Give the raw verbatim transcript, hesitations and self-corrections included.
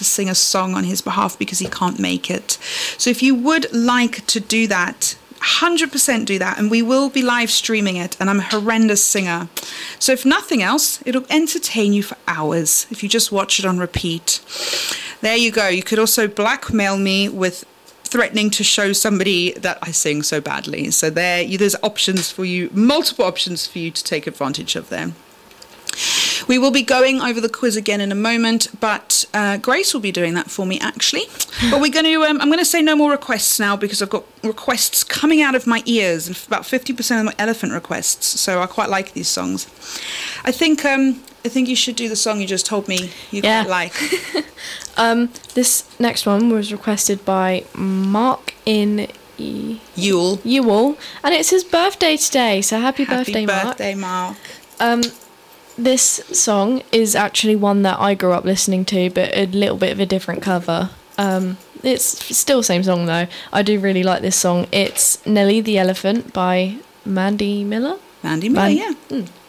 to sing a song on his behalf because he can't make it. So if you would like to do that, one hundred percent do that, and we will be live streaming it, and I'm a horrendous singer. So if nothing else, it'll entertain you for hours if you just watch it on repeat. There you go. You could also blackmail me with threatening to show somebody that I sing so badly. So there, you, there's options for you, multiple options for you to take advantage of there. We will be going over the quiz again in a moment, but uh, Grace will be doing that for me, actually. But we're going to, um, I'm going to say no more requests now because I've got requests coming out of my ears, and about fifty percent of my elephant requests. So I quite like these songs. I think, um, I think you should do the song you just told me you yeah. quite like. um, this next one was requested by Mark in e- Ewell. Ewell, and it's his birthday today. So happy, happy birthday, Mark! Birthday, Mark! Um. This song is actually one that I grew up listening to, but a little bit of a different cover. Um, it's still the same song, though. I do really like this song. It's Nelly the Elephant by Mandy Miller. Mandy Miller, Man- yeah. Mm.